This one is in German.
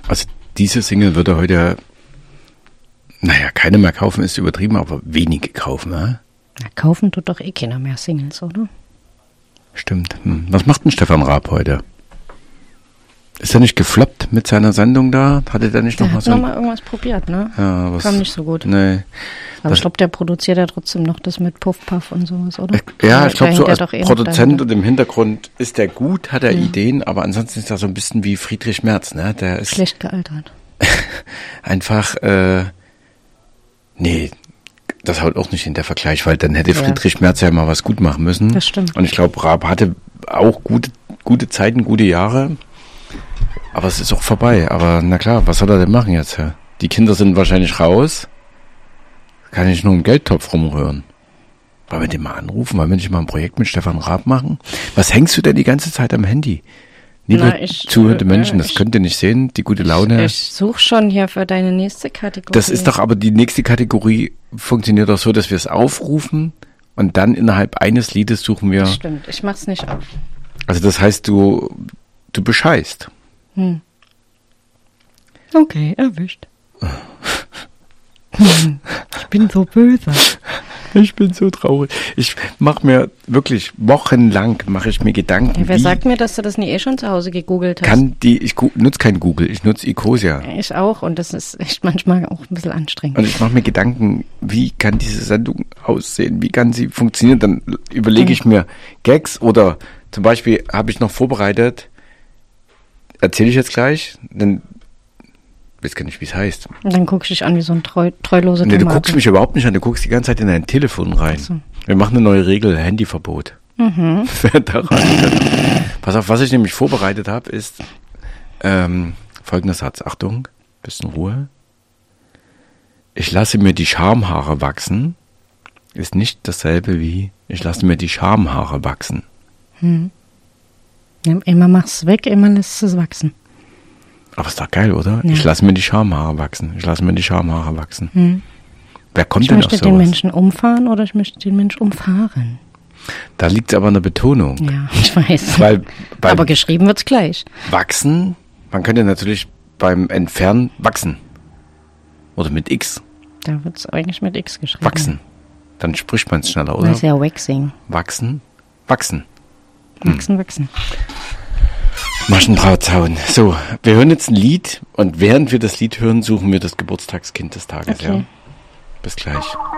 Also diese Single würde heute, keine mehr kaufen, ist übertrieben, aber wenige kaufen, ne? Na, kaufen tut doch eh keiner mehr Singles, oder? Stimmt. Was macht denn Stefan Raab heute? Ist er nicht gefloppt mit seiner Sendung da? Hatte der nicht nochmal so? Der hat nochmal irgendwas probiert, ne? Ja, kam nicht so gut. Nee. Aber ich glaube, der produziert ja trotzdem noch das mit Puff Puff und sowas, oder? Ja, ich glaube so als Produzent und im Hintergrund ist der gut, hat er Ideen, aber ansonsten ist er so ein bisschen wie Friedrich Merz, ne? Der ist schlecht gealtert. einfach, das haut auch nicht in der Vergleich, weil dann hätte Friedrich Merz ja mal was gut machen müssen. Das stimmt. Und ich glaube, Raab hatte auch gute Zeiten, gute Jahre. Aber es ist auch vorbei. Aber na klar, was soll er denn machen jetzt? Die Kinder sind wahrscheinlich raus. Kann ich nur im Geldtopf rumrühren. Wollen wir den mal anrufen? Wollen wir nicht mal ein Projekt mit Stefan Raab machen? Was hängst du denn die ganze Zeit am Handy? Liebe zuhörende Menschen, das könnt ihr nicht sehen, die gute Laune. Ich suche schon hier für deine nächste Kategorie. Das ist doch aber die nächste Kategorie funktioniert doch so, dass wir es aufrufen und dann innerhalb eines Liedes suchen wir. Das stimmt, ich mach's nicht auf. Also das heißt, du bescheißt. Okay, erwischt. Ich bin so böse. Ich bin so traurig. Ich mache mir wirklich wochenlang Gedanken. Ja, wer sagt mir, dass du das nie schon zu Hause gegoogelt hast? Ich nutze kein Google, ich nutze Ecosia. Ich auch und das ist echt manchmal auch ein bisschen anstrengend. Und ich mache mir Gedanken, wie kann diese Sendung aussehen, wie kann sie funktionieren? Dann überlege ich mir Gags oder zum Beispiel habe ich noch vorbereitet, erzähle ich jetzt gleich, dann ich weiß gar nicht, wie es heißt. Und dann guckst du dich an wie so ein treuloser Tomate. Nee, du guckst mich überhaupt nicht an, du guckst die ganze Zeit in dein Telefon rein. So. Wir machen eine neue Regel, Handyverbot. Pass auf, was ich nämlich vorbereitet habe, ist folgender Satz. Achtung, bisschen Ruhe. Ich lasse mir die Schamhaare wachsen, ist nicht dasselbe wie ich lasse mir die Schamhaare wachsen. Immer machst du es weg, immer lässt es wachsen. Aber ist doch geil, oder? Ja. Ich lasse mir die Schamhaare wachsen. Wer kommt denn auf sowas? Ich möchte den Menschen umfahren oder ich möchte den Menschen umfahren. Da liegt es aber an der Betonung. Ja, ich weiß. Aber geschrieben wird es gleich. Wachsen, man könnte natürlich beim Entfernen wachsen. Oder mit X. Da wird es eigentlich mit X geschrieben. Wachsen. Dann spricht man es schneller, oder? Das ist ja Waxing. Wachsen. Wachsen. Maschendrahtzaun. So, wir hören jetzt ein Lied und während wir das Lied hören, suchen wir das Geburtstagskind des Tages. Okay. Ja? Bis gleich.